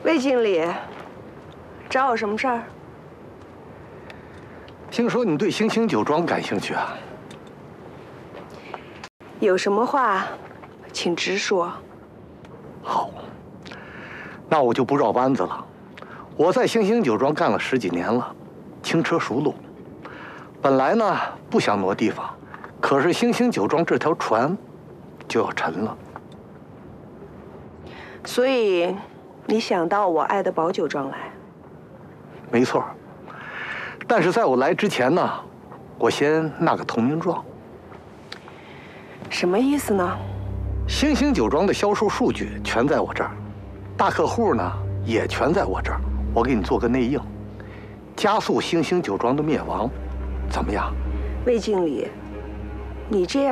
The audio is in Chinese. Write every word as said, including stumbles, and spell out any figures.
魏经理，找我什么事儿？ 听说你对星星酒庄感兴趣啊？ 有什么话，请直说。 好，那我就不绕弯子了。我在星星酒庄干了十几年了，轻车熟路。本来呢不想挪地方，可是星星酒庄这条船就要沉了。 所以，你想到我爱的宝酒庄来？ 没错。但是在我来之前呢，我先纳个投名状。 什么意思呢？ 星星酒庄的销售数据全在我这儿，大客户呢也全在我这儿。我给你做个内应，加速星星酒庄的灭亡，怎么样？ 魏经理，你这样。